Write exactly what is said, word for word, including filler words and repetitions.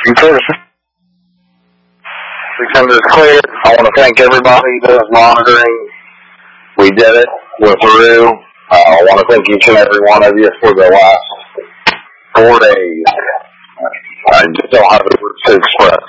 six hundred is clear. I want to thank everybody that was monitoring. We did it with Rue. Uh, I want to thank each and every one of you for the last four days. I just don't have the words to express